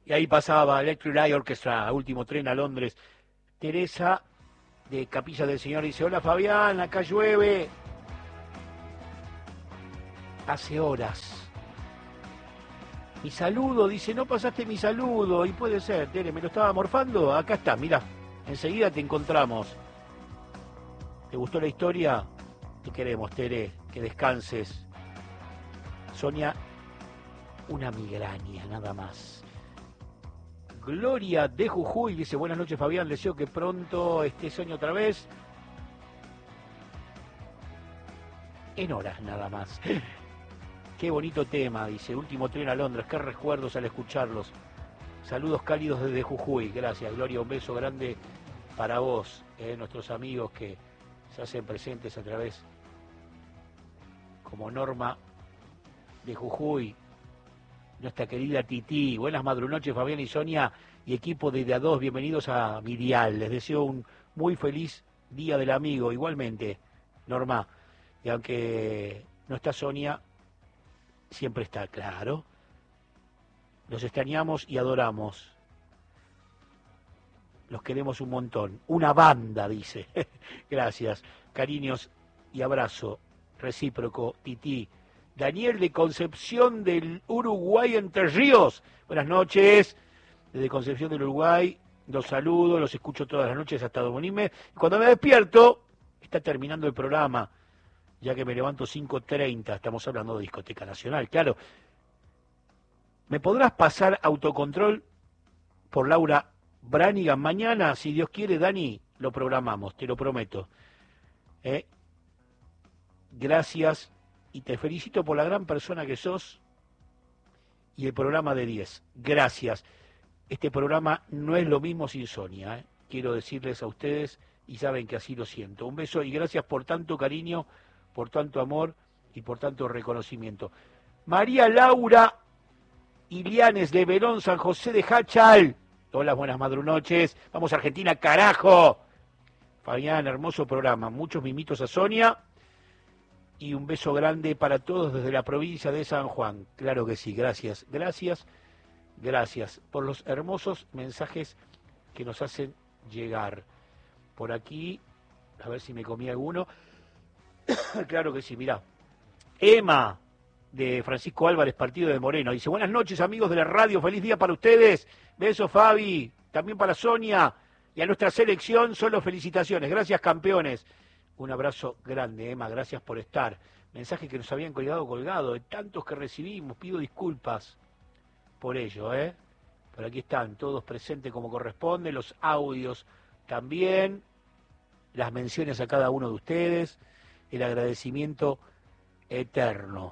Y ahí pasaba Electric Light Orchestra, Último Tren a Londres. Teresa de Capilla del Señor dice, hola Fabián, acá llueve. Hace horas. Mi saludo, dice, no pasaste mi saludo. Y puede ser, Tere, me lo estaba morfando. Acá está, mirá, enseguida te encontramos. ¿Te gustó la historia? Te queremos, Tere, que descanses. Sonia, una migraña, nada más. Gloria de Jujuy dice, buenas noches Fabián, deseo que pronto esté Sonia otra vez. En horas nada más. Qué bonito tema, dice, Último Tren a Londres, qué recuerdos al escucharlos. Saludos cálidos desde Jujuy, gracias Gloria, un beso grande para vos, nuestros amigos que se hacen presentes a través, como Norma de Jujuy, nuestra querida Titi. Buenas madrunoches Fabián y Sonia y equipo de A2, bienvenidos a mi dial. Les deseo un muy feliz Día del Amigo, igualmente, Norma. Y aunque no está Sonia, siempre está, claro. Los extrañamos y adoramos. Los queremos un montón. Una banda, dice. Gracias. Cariños y abrazo recíproco, Titi. Daniel de Concepción del Uruguay, Entre Ríos. Buenas noches. Desde Concepción del Uruguay, los saludo, los escucho todas las noches hasta dormirme. Cuando me despierto, está terminando el programa, ya que me levanto 5:30. Estamos hablando de Discoteca Nacional, claro. ¿Me podrás pasar autocontrol por Laura Branigan mañana? Si Dios quiere, Dani, lo programamos, te lo prometo. Gracias. Y te felicito por la gran persona que sos y el programa de 10. Gracias. Este programa no es lo mismo sin Sonia, Quiero decirles a ustedes y saben que así lo siento. Un beso y gracias por tanto cariño, por tanto amor y por tanto reconocimiento. María Laura Ilianes de Verón, San José de Hachal. Hola, buenas madrunoches. Vamos a Argentina, carajo. Fabián, hermoso programa. Muchos mimitos a Sonia. Y un beso grande para todos desde la provincia de San Juan. Claro que sí, gracias, gracias, gracias por los hermosos mensajes que nos hacen llegar. Por aquí, a ver si me comí alguno. Claro que sí, mirá. Emma, de Francisco Álvarez, Partido de Moreno, dice, buenas noches amigos de la radio, feliz día para ustedes. Besos Fabi, también para Sonia y a nuestra selección, solo felicitaciones. Gracias campeones. Un abrazo grande, Emma, gracias por estar. Mensaje que nos habían colgado, de tantos que recibimos, pido disculpas por ello, Pero aquí están, todos presentes como corresponde, los audios también, las menciones a cada uno de ustedes, el agradecimiento eterno.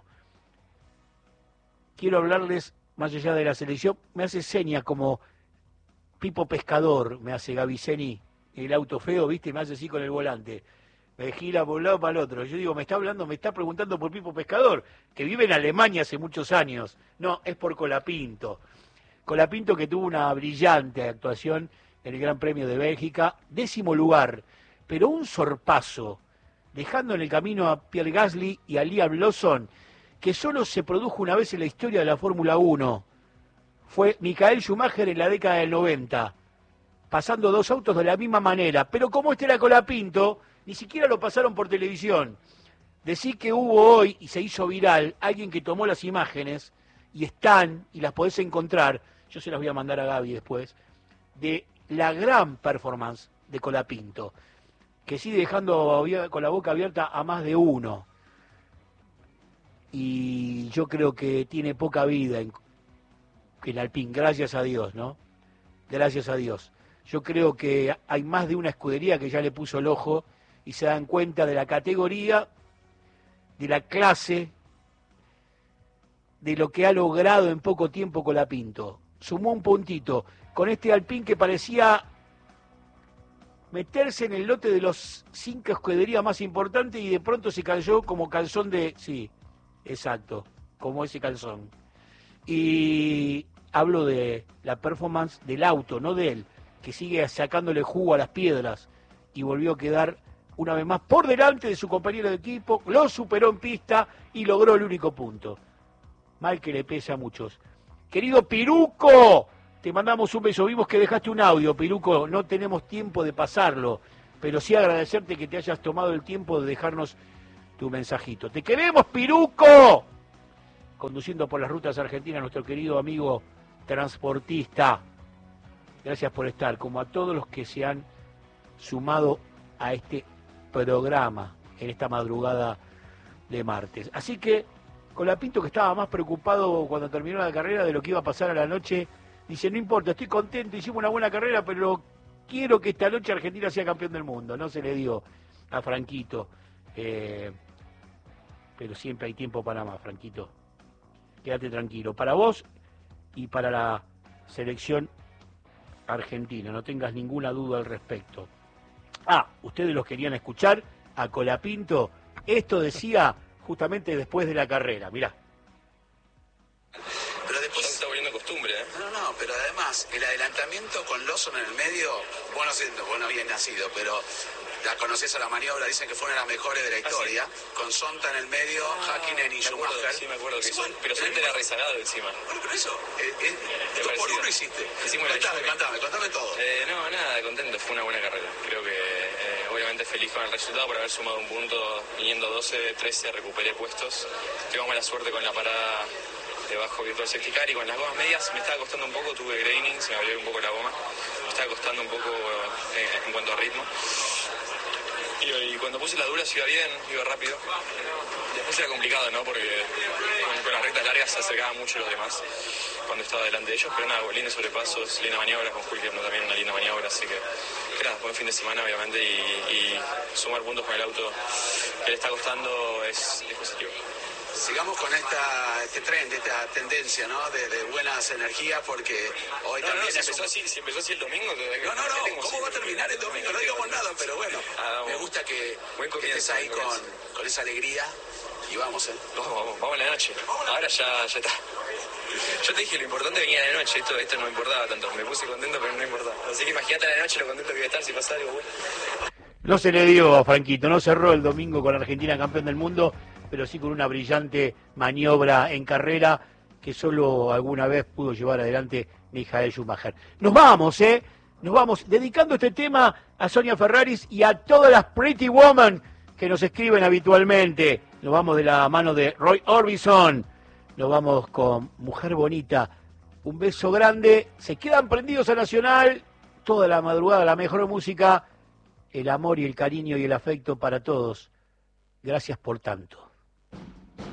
Quiero hablarles, más allá de la selección, me hace seña como Pipo Pescador, me hace Gaviceni, el auto feo, ¿viste? Me hace así con el volante. Me gira por un lado para el otro. Yo digo, me está preguntando por Pipo Pescador, que vive en Alemania hace muchos años. No, es por Colapinto. Colapinto que tuvo una brillante actuación en el Gran Premio de Bélgica, 10º lugar, pero un sorpaso, dejando en el camino a Pierre Gasly y a Liam Lawson, que solo se produjo una vez en la historia de la Fórmula 1. Fue Michael Schumacher en la década del 90, pasando dos autos de la misma manera. Pero como este era Colapinto, ni siquiera lo pasaron por televisión. Decir que hubo hoy, y se hizo viral, alguien que tomó las imágenes, y están, y las podés encontrar, yo se las voy a mandar a Gaby después, de la gran performance de Colapinto, que sigue dejando con la boca abierta a más de uno. Y yo creo que tiene poca vida en Alpine, gracias a Dios, ¿no? Gracias a Dios. Yo creo que hay más de una escudería que ya le puso el ojo y se dan cuenta de la categoría, de la clase, de lo que ha logrado en poco tiempo Colapinto. Sumó un puntito con este Alpine que parecía meterse en el lote de los 5 escuderías más importantes y de pronto se cayó como calzón de... Sí, exacto, como ese calzón. Y hablo de la performance del auto, no de él, que sigue sacándole jugo a las piedras y volvió a quedar una vez más por delante de su compañero de equipo, lo superó en pista y logró el único punto. Mal que le pese a muchos. Querido Piruco, Te mandamos un beso. Vimos que dejaste un audio, Piluco. No tenemos tiempo de pasarlo, pero sí agradecerte que te hayas tomado el tiempo de dejarnos tu mensajito. ¡Te queremos, Piluco! Conduciendo por las rutas argentinas, nuestro querido amigo transportista. Gracias por estar, como a todos los que se han sumado a este programa en esta madrugada de martes. Así que Colapinto, que estaba más preocupado cuando terminó la carrera de lo que iba a pasar a la noche, dice, no importa, estoy contento, hicimos una buena carrera, pero quiero que esta noche Argentina sea campeón del mundo. No se le dio a Franquito, pero siempre hay tiempo para más, Franquito. Quédate tranquilo, para vos y para la selección argentina, no tengas ninguna duda al respecto. Ustedes los querían escuchar a Colapinto, esto decía justamente después de la carrera, mirá. Pero después se está volviendo costumbre, ¿eh? No, pero además, el adelantamiento con Lawson en el medio, vos no habías nacido, pero la conocés a la maniobra, dicen que fue una de las mejores de la historia, con Sonta en el medio, Hakkinen y Schumacher. Sí, me acuerdo que son, pero Sonta era rezagado encima. Bueno, pero eso, 2 por 1 hiciste. Contame todo. No, nada, contento, fue una buena carrera. Creo que, obviamente feliz con el resultado por haber sumado un punto, viniendo 12, 13, recuperé puestos. Tengo mala suerte con la parada debajo virtual safety car y con las gomas medias me estaba costando un poco, tuve graining, se me abrió un poco la goma, me estaba costando un poco en cuanto a ritmo. Y cuando puse la dura se iba bien, iba rápido. Después era complicado, ¿no? Porque con las rectas largas se acercaban mucho los demás cuando estaba delante de ellos, pero nada, lindos sobrepasos, linda maniobra, con Julio también una linda maniobra, así que nada, buen fin de semana obviamente y sumar puntos con el auto que le está costando es positivo. Sigamos con este trend, esta tendencia, ¿no? De buenas energías, porque hoy también... Si empezó así el domingo... No, ¿cómo va a terminar el domingo? No digamos nada, pero bueno, me gusta que estés ahí con esa alegría y vamos, ¿eh? Vamos a la noche. Ahora ya está. Yo te dije, lo importante venía de la noche, esto no me importaba tanto, me puse contento, pero no importaba. Así que imagínate a la noche lo contento que iba a estar si pasa algo bueno. No se le dio a Franquito, no cerró el domingo con Argentina campeón del mundo, pero sí con una brillante maniobra en carrera que solo alguna vez pudo llevar adelante Michael Schumacher. Nos vamos, dedicando este tema a Sonia Ferraris y a todas las Pretty Woman que nos escriben habitualmente. Nos vamos de la mano de Roy Orbison, nos vamos con Mujer Bonita. Un beso grande, se quedan prendidos a Nacional, toda la madrugada, la mejor música, el amor y el cariño y el afecto para todos. Gracias por tanto.